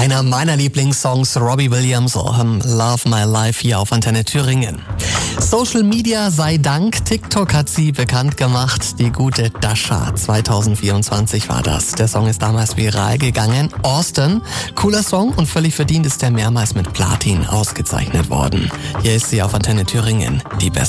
Einer meiner Lieblingssongs, Robbie Williams, Love My Life hier auf Antenne Thüringen. Social Media sei Dank, TikTok hat sie bekannt gemacht, die gute Dasha. 2024 war das. Der Song ist damals viral gegangen. Austin, cooler Song und völlig verdient ist er mehrmals mit Platin ausgezeichnet worden. Hier ist sie auf Antenne Thüringen, die beste